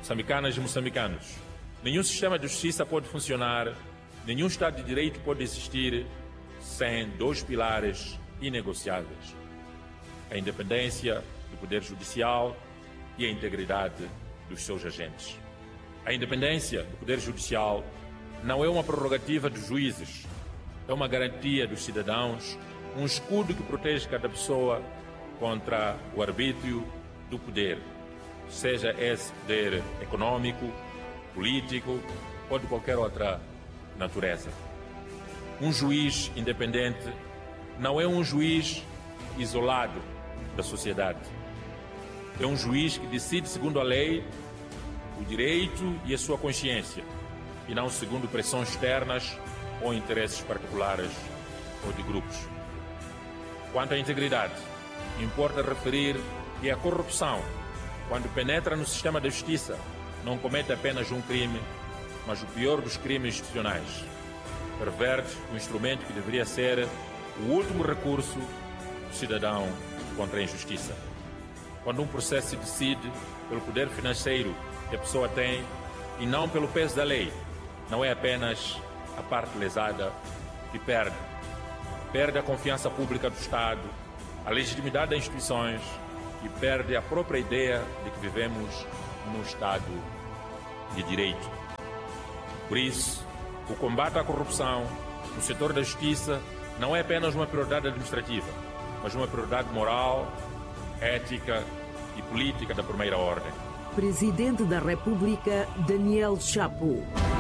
Moçambicanas e moçambicanos, nenhum sistema de justiça pode funcionar, nenhum Estado de Direito pode existir sem dois pilares inegociáveis: a independência do Poder Judicial e a integridade dos seus agentes. A independência do Poder Judicial não é uma prerrogativa dos juízes, é uma garantia dos cidadãos, um escudo que protege cada pessoa contra o arbítrio do poder, seja esse poder econômico, político ou de qualquer outra natureza. Um juiz independente não é um juiz isolado da sociedade. É um juiz que decide segundo a lei, o direito e a sua consciência, e não segundo pressões externas ou interesses particulares ou de grupos. Quanto à integridade, importa referir que a corrupção, quando penetra no sistema da justiça, não comete apenas um crime, mas o pior dos crimes institucionais. Perverte o instrumento que deveria ser o último recurso do cidadão contra a injustiça. Quando um processo se decide pelo poder financeiro que a pessoa tem e não pelo peso da lei, não é apenas a parte lesada que perde. Perde a confiança pública do Estado, a legitimidade das instituições e perde a própria ideia de que vivemos num Estado de Direito. Por isso, o combate à corrupção no setor da justiça não é apenas uma prioridade administrativa, mas uma prioridade moral, ética e política da primeira ordem. Presidente da República, Daniel Chapo.